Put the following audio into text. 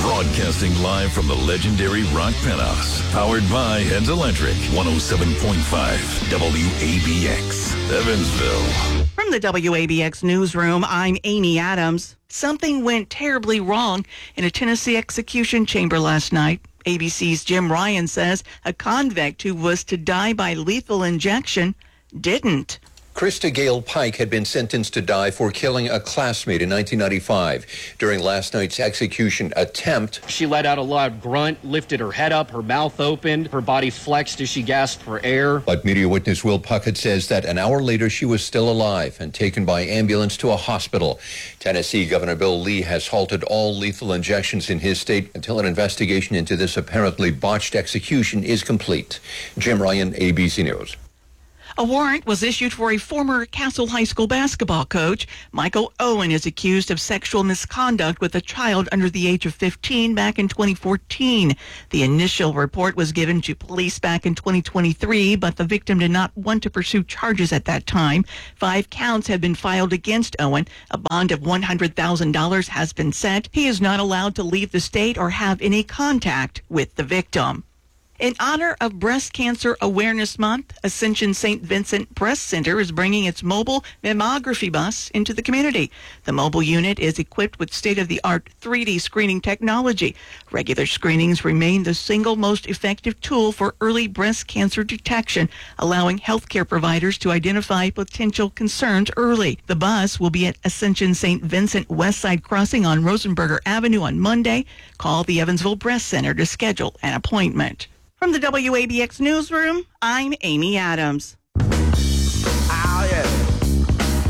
Broadcasting live from the legendary Rock Penthouse. Powered by Heads Electric. 107.5 WABX. Evansville. From the WABX newsroom, I'm Amy Adams. Something went terribly wrong in a Tennessee execution chamber last night. ABC's Jim Ryan says a convict who was to die by lethal injection didn't. Krista Gale Pike had been sentenced to die for killing a classmate in 1995. During last night's execution attempt, she let out a loud grunt, lifted her head up, her mouth opened, her body flexed as she gasped for air. But media witness Will Puckett says that an hour later she was still alive and taken by ambulance to a hospital. Tennessee Governor Bill Lee has halted all lethal injections in his state until an investigation into this apparently botched execution is complete. Jim Ryan, ABC News. A warrant was issued for a former Castle High School basketball coach. Michael Owen is accused of sexual misconduct with a child under the age of 15 back in 2014. The initial report was given to police back in 2023, but the victim did not want to pursue charges at that time. 5 counts have been filed against Owen. A bond of $100,000 has been set. He is not allowed to leave the state or have any contact with the victim. In honor of Breast Cancer Awareness Month, Ascension St. Vincent Breast Center is bringing its mobile mammography bus into the community. The mobile unit is equipped with state-of-the-art 3D screening technology. Regular screenings remain the single most effective tool for early breast cancer detection, allowing healthcare providers to identify potential concerns early. The bus will be at Ascension St. Vincent Westside Crossing on Rosenberger Avenue on Monday. Call the Evansville Breast Center to schedule an appointment. From the WABX newsroom, I'm Amy Adams.